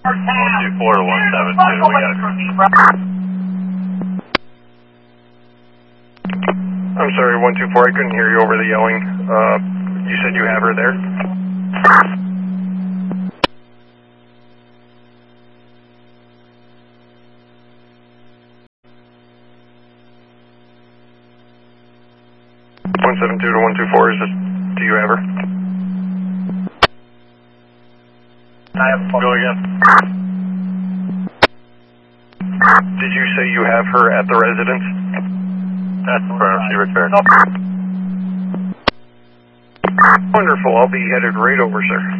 124 to 172, we got it. I'm sorry, 124, I couldn't hear you over the yelling. You said you have her there? (172 to 124, is this, do you have her? I have a go again. Did you say you have her at the residence? That's where she returned. Wonderful, I'll be headed right over, sir.